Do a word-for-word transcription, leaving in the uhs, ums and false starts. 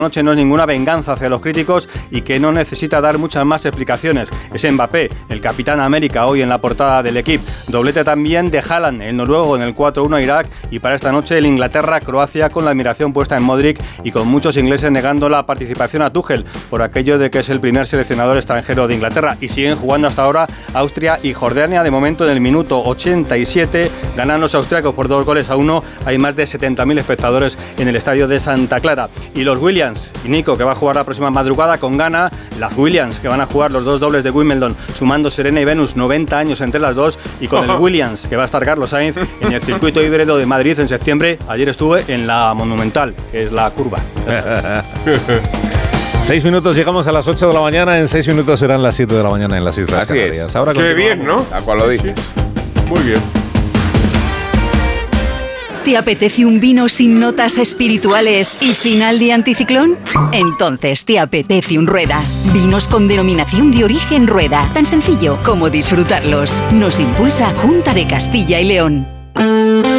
noche no es ninguna venganza hacia los críticos y que no necesita dar muchas más explicaciones. Es Mbappé, el capitán América, hoy en la portada del equipo. Doblete también de Haaland, el noruego, en el cuatro uno a Irak, y para esta noche el Inglaterra-Croacia, con la admiración puesta en Modric y con muchos ingleses negando la participación a Tuchel por aquello de que es el primer seleccionador extranjero de Inglaterra. Y siguen jugando hasta ahora Austria y Jordania. De momento, en el minuto ochenta y siete ganan los austríacos por dos goles a uno. Hay más de setenta mil espectadores en el estadio de Santa Clara. Y los Williams y Nico, que va a jugar la próxima madrugada con Ghana. Las Williams, que van a jugar los dos dobles de Wimbledon, sumando Serena y Venus, noventa años entre las dos. Y con el Williams, que va a estar Carlos Sainz en el circuito híbrido de Madrid en septiembre. Ayer estuve en la Monumental, que es la curva. Seis minutos, llegamos a las ocho de la mañana. En seis minutos serán las siete de la mañana en las Islas Así Canarias. es. Ahora qué bien, ¿no? A cual lo dices. Muy bien. ¿Te apetece un vino sin notas espirituales y final de anticiclón? Entonces te apetece un Rueda. Vinos con denominación de origen Rueda. Tan sencillo como disfrutarlos. Nos impulsa Junta de Castilla y León.